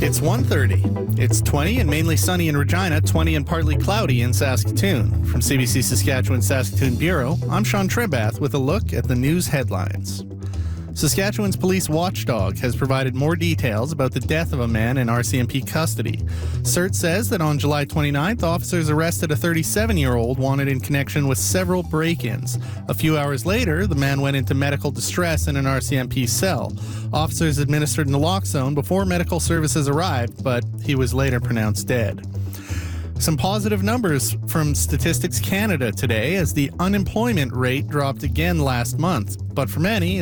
It's 1:30. It's 20 and mainly sunny in Regina, 20 and partly cloudy in Saskatoon. From CBC Saskatchewan Saskatoon Bureau, I'm Sean Tribath with a look at the news headlines. Saskatchewan's police watchdog has provided more details about the death of a man in RCMP custody. CERT says that on July 29th, officers arrested a 37-year-old wanted in connection with several break-ins. A few hours later, the man went into medical distress in an RCMP cell. Officers administered naloxone before medical services arrived, but he was later pronounced dead. Some positive numbers from Statistics Canada today as the unemployment rate dropped again last month. But for many,